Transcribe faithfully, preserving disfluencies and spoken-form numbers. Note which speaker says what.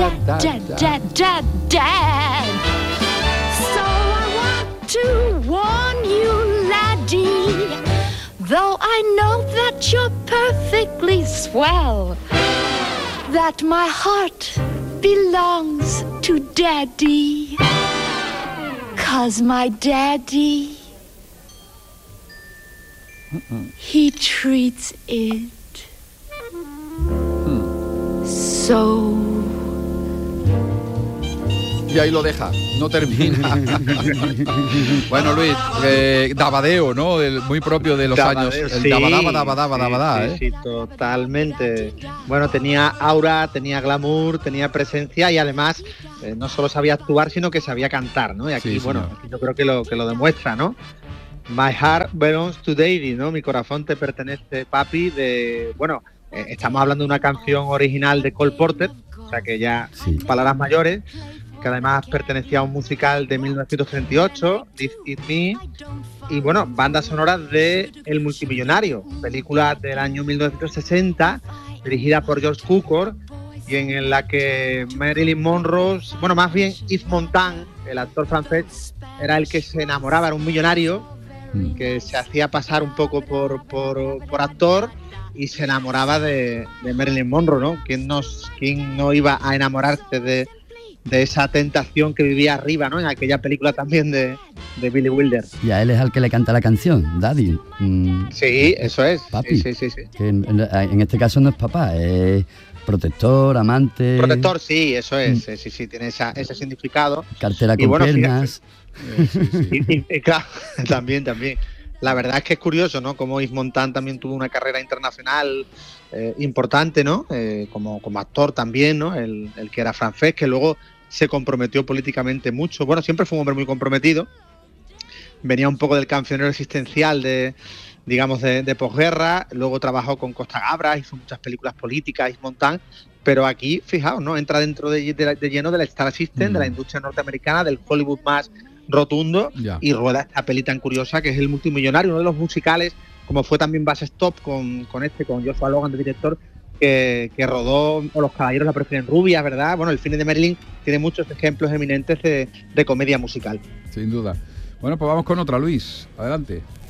Speaker 1: Dad, Dad, Dad, Dad, Dad. So I want to warn you, laddie, though I know that you're perfectly swell, that my heart belongs to Daddy, 'cause my daddy, he treats it so.
Speaker 2: Y ahí lo deja, no termina. Bueno, Luis, eh, dabadeo, ¿no? El, muy propio de los
Speaker 3: Dabadeo,
Speaker 2: años. El
Speaker 3: sí,
Speaker 2: dabadaba, dabadaba,
Speaker 3: sí,
Speaker 2: dabadá,
Speaker 3: sí,
Speaker 2: ¿eh?
Speaker 3: sí, totalmente. Bueno, tenía aura, tenía glamour, tenía presencia y además eh, no solo sabía actuar, sino que sabía cantar, ¿no? Y aquí,
Speaker 2: Sí,
Speaker 3: bueno,
Speaker 2: señor.
Speaker 3: aquí yo creo que lo, que lo demuestra, ¿no? My heart belongs to Daddy, ¿no? Mi corazón te pertenece, papi, de... Bueno, eh, estamos hablando de una canción original de Cole Porter, o sea que ya
Speaker 4: Sí.
Speaker 3: palabras mayores, que además pertenecía a un musical de mil novecientos treinta y ocho, This Is Me, y bueno, banda sonora de El Multimillonario, película del año mil novecientos sesenta, dirigida por George Cukor, y en la que Marilyn Monroe, bueno, más bien Yves Montand, el actor francés, era el que se enamoraba, era un millonario
Speaker 4: Mm.
Speaker 3: que se hacía pasar un poco por, por, por actor y se enamoraba de, de Marilyn Monroe, ¿no? ¿Quién, nos, quién no iba a enamorarse de, de esa tentación que vivía arriba, ¿no? En aquella película también de, de Billy Wilder.
Speaker 4: Y a él es al que le canta la canción, Daddy. Mm,
Speaker 3: Sí, eso es.
Speaker 4: Papi.
Speaker 3: Sí, sí, sí, sí.
Speaker 4: que en, en este caso no es papá, es protector, amante.
Speaker 3: Protector, sí, eso es.
Speaker 4: Mm.
Speaker 3: Sí, sí, sí, tiene esa, ese significado.
Speaker 4: Cartera
Speaker 3: Y
Speaker 4: con
Speaker 3: bueno,
Speaker 4: piernas.
Speaker 2: Eh, sí, sí.
Speaker 3: Y, y- y claro, también, también. La verdad es que es curioso, ¿no? Como Yves Montand también tuvo una carrera internacional eh, importante, ¿no? Eh, como, como actor también, ¿no? El, el que era francés, que luego se comprometió políticamente mucho. Bueno, siempre fue un hombre muy comprometido. Venía un poco del cancionero existencial de, digamos, de, de posguerra. Luego trabajó con Costa Gabras, hizo muchas películas políticas, Yves Montand. Pero aquí, fijaos, ¿no? Entra dentro de, de, de lleno de la Star System,
Speaker 2: Mm.
Speaker 3: de la industria norteamericana, del Hollywood más rotundo,
Speaker 2: Ya.
Speaker 3: y rueda esta peli tan curiosa que es El Multimillonario, uno de los musicales, como fue también Bus Stop con, con este, con Joshua Logan de director, que, que rodó O los caballeros la prefieren rubias, ¿verdad? Bueno, El cine de Marilyn tiene muchos ejemplos eminentes de, de comedia musical.
Speaker 2: Sin duda. Bueno, pues vamos con otra, Luis. Adelante.